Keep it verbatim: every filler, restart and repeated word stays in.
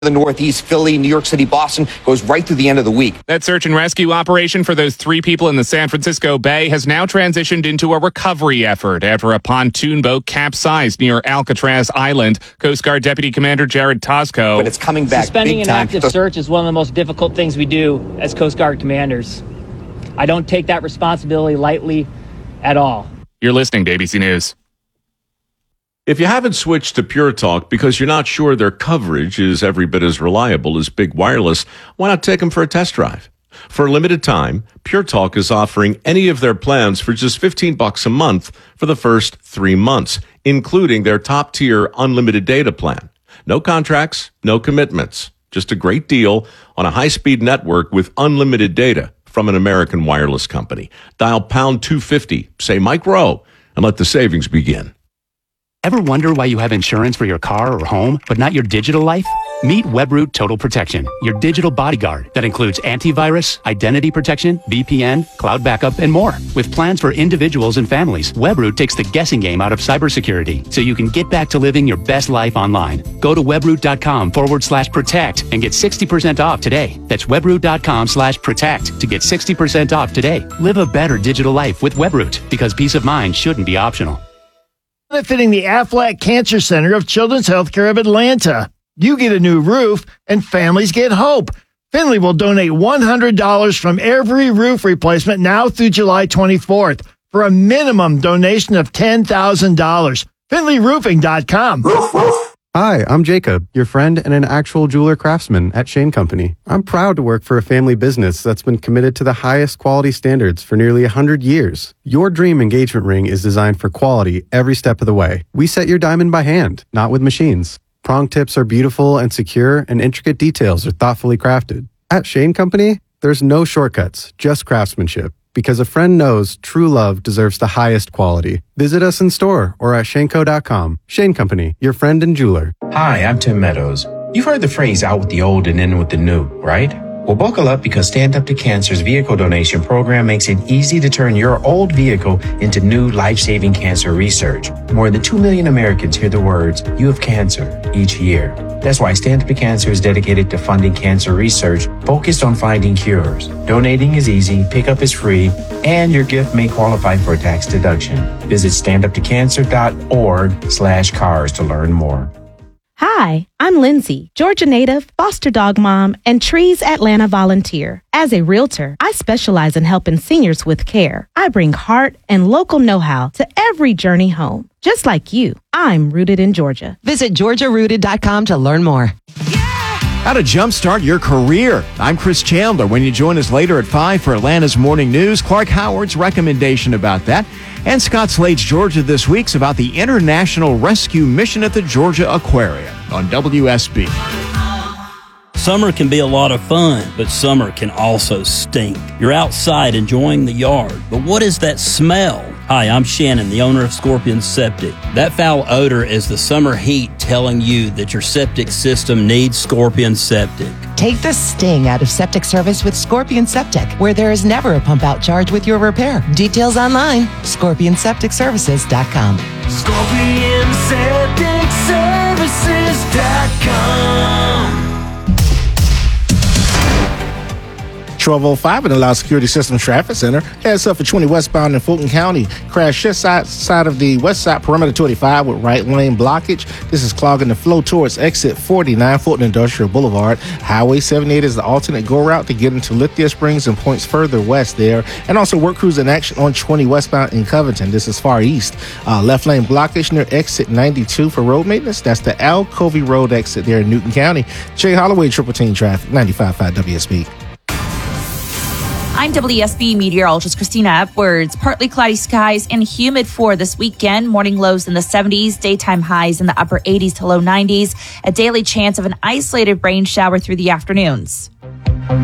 The Northeast, Philly, New York City, Boston, goes right through the end of the week. That search and rescue operation for those three people in the San Francisco Bay has now transitioned into a recovery effort after a pontoon boat capsized near Alcatraz Island. Coast Guard Deputy Commander Jared Tosco. But it's coming back Suspending big an time. active search is one of the most difficult things we do as Coast Guard commanders. I don't take that responsibility lightly at all. You're listening to A B C News. If you haven't switched to Pure Talk because you're not sure their coverage is every bit as reliable as Big Wireless, why not take them for a test drive? For a limited time, Pure Talk is offering any of their plans for just fifteen bucks a month for the first three months, including their top-tier unlimited data plan. No contracts, no commitments, just a great deal on a high-speed network with unlimited data from an American wireless company. Dial pound two fifty, say Mike Rowe, and let the savings begin. Ever wonder why you have insurance for your car or home, but not your digital life? Meet Webroot Total Protection, your digital bodyguard that includes antivirus, identity protection, V P N, cloud backup, and more. With plans for individuals and families, Webroot takes the guessing game out of cybersecurity so you can get back to living your best life online. Go to webroot.com forward slash protect and get sixty percent off today. That's webroot.com slash protect to get sixty percent off today. Live a better digital life with Webroot because peace of mind shouldn't be optional. Benefiting the Aflac Cancer Center of Children's Healthcare of Atlanta. You get a new roof, and families get hope. Finley will donate one hundred dollars from every roof replacement now through July twenty-fourth for a minimum donation of ten thousand dollars. Finley Roofing dot com. Hi, I'm Jacob, your friend and an actual jeweler craftsman at Shane Company. I'm proud to work for a family business that's been committed to the highest quality standards for nearly one hundred years. Your dream engagement ring is designed for quality every step of the way. We set your diamond by hand, not with machines. Prong tips are beautiful and secure, and intricate details are thoughtfully crafted. At Shane Company, there's no shortcuts, just craftsmanship. Because a friend knows true love deserves the highest quality. Visit us in store or at shaneco dot com. Shane Company, your friend and jeweler. Hi, I'm Tim Meadows. You've heard the phrase out with the old and in with the new, right? Well, buckle up because Stand Up to Cancer's vehicle donation program makes it easy to turn your old vehicle into new life-saving cancer research. More than two million Americans hear the words, "You have cancer," each year. That's why Stand Up to Cancer is dedicated to funding cancer research focused on finding cures. Donating is easy, pickup is free, and your gift may qualify for a tax deduction. Visit standuptocancer.org slash cars to learn more. Hi, I'm Lindsay, Georgia native, foster dog mom, and Trees Atlanta volunteer. As a realtor, I specialize in helping seniors with care. I bring heart and local know-how to every journey home. Just like you, I'm rooted in Georgia. Visit georgia rooted dot com to learn more. How to jumpstart your career. I'm Chris Chandler. When you join us later at five for Atlanta's Morning News, Clark Howard's recommendation about that. And Scott Slade's Georgia This Week's about the International Rescue Mission at the Georgia Aquarium on W S B. Summer can be a lot of fun, but summer can also stink. You're outside enjoying the yard, but what is that smell? Hi, I'm Shannon, the owner of Scorpion Septic. That foul odor is the summer heat telling you that your septic system needs Scorpion Septic. Take the sting out of septic service with Scorpion Septic, where there is never a pump out charge with your repair. Details online, scorpion septic services dot com. scorpion septic services dot com. twelve oh five in the Loud Security Systems Traffic Center. Heads up for twenty westbound in Fulton County. Crash just side, side of the west side perimeter twenty-five with right lane blockage. This is clogging the flow towards exit forty-nine Fulton Industrial Boulevard. Highway seventy-eight is the alternate go route to get into Lithia Springs and points further west there. And also work crews in action on twenty westbound in Covington. This is far east. Uh, left lane blockage near exit ninety-two for road maintenance. That's the Al Covey Road exit there in Newton County. Jay Holloway, Triple Team Traffic, ninety-five point five W S B. I'm W S B meteorologist Christina Epwards. Partly cloudy skies and humid for this weekend. Morning lows in the seventies, daytime highs in the upper eighties to low nineties. A daily chance of an isolated rain shower through the afternoons.